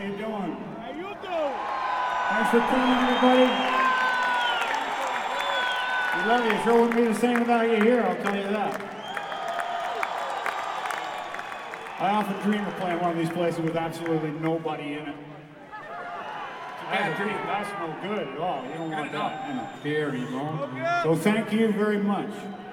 you doing? How you doing? Thanks for coming, everybody. We love you. Sure wouldn't be the same without you here, I'll tell you that. I often dream of playing one of these places with absolutely nobody in it. That's no good at all. You don't want that. You know. Very long. So thank you very much.